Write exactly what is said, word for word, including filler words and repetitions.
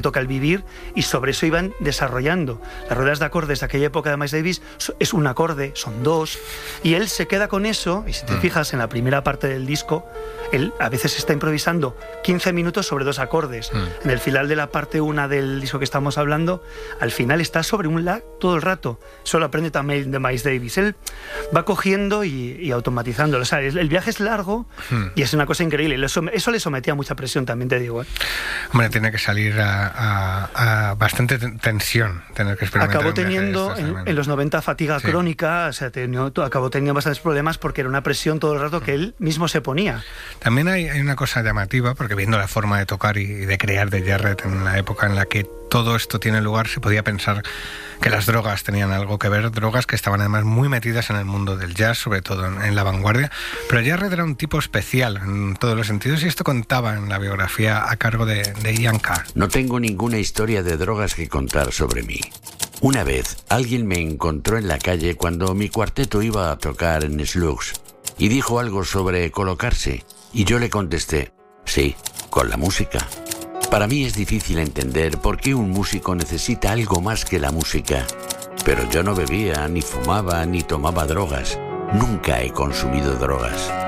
toca el vivir, y sobre eso iban desarrollando. Las ruedas de acordes de aquella época de Miles Davis es un acorde, son dos, y él se queda con eso, y si te fijas en la primera parte del disco, él a veces está improvisando quince minutos sobre dos acordes. Mm. En el final de la parte una del disco que estamos hablando, al final está sobre un la todo el rato. Eso lo aprende también de Miles Davis. Él va cogiendo y, y automatizándolo. O sea, el viaje es largo mm. y es una cosa increíble. Eso, eso le sometía a mucha presión, también te digo. ¿eh? Hombre, tiene que salir a, a, a bastante tensión, tener que experimentar. Acabó teniendo en, en los noventa fatiga sí. crónica, o sea, tenió, acabó teniendo bastantes problemas porque era una presión todo el rato que él mismo se ponía. También hay, hay una cosa llamativa, porque viendo la forma de tocar y de crear de Jarrett en la época en la que todo esto tiene lugar, se podía pensar que las drogas tenían algo que ver, drogas que estaban además muy metidas en el mundo del jazz, sobre todo en, en la vanguardia, pero Jarrett era un tipo especial en todos los sentidos, y esto contaba en la biografía a cargo de, de Ian Carr. No tengo ninguna historia de drogas que contar sobre mí. Una vez, alguien me encontró en la calle cuando mi cuarteto iba a tocar en Slugs, y dijo algo sobre colocarse, y yo le contesté, sí, con la música. Para mí es difícil entender por qué un músico necesita algo más que la música. Pero yo no bebía, ni fumaba, ni tomaba drogas. Nunca he consumido drogas.